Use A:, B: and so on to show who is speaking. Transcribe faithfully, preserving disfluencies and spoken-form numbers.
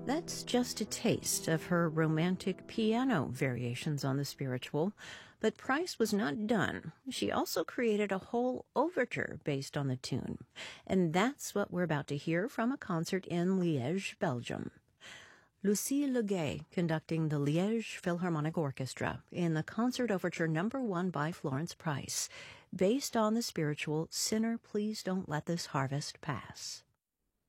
A: That's just a taste of her romantic piano variations on the spiritual. But Price was not done. She also created a whole overture based on the tune. And that's what we're about to hear from a concert in Liège, Belgium. Lucie Leguet conducting the Liège Philharmonic Orchestra in the concert overture number one by Florence Price, based on the spiritual Sinner, Please Don't Let This Harvest Pass.